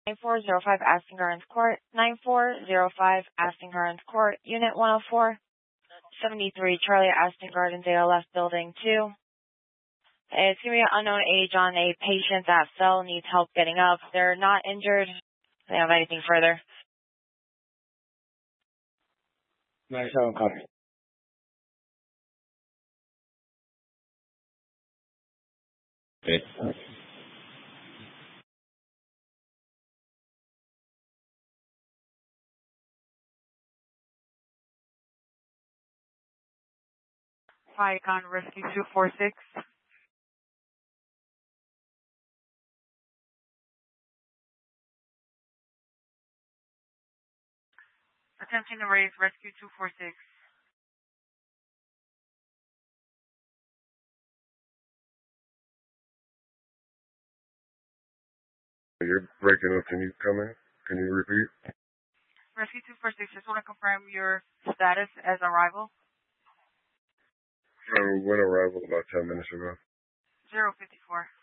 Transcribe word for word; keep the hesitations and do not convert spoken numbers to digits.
nine four zero five Aston Gardens Court, nine four zero five Aston Gardens Court, Unit one oh four, seventy-three Charlie Aston Gardens, A L F Building two. It's going to be an unknown age on a patient that fell, needs help getting up. They're not injured. They don't have anything further. ninety-seven, copy. Okay. Viacom Rescue two four six. Attempting to raise Rescue two four six. You're breaking up. Can you come in? Can you repeat? Rescue two four six, just want to confirm your status as arrival. So when arrival about ten minutes ago. zero fifty-four.